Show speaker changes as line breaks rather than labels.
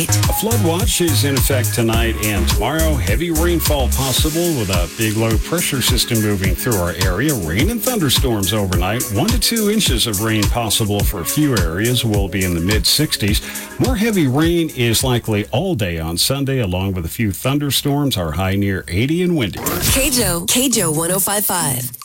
A flood watch is in effect tonight and tomorrow. Heavy rainfall possible with a big low pressure system moving through our area. Rain and thunderstorms overnight. 1 to 2 inches of rain possible for a few areas. Will be in the mid-60s. More heavy rain is likely all day on Sunday, along with a few thunderstorms. Our high near 80 and windy.
KJO 105.5.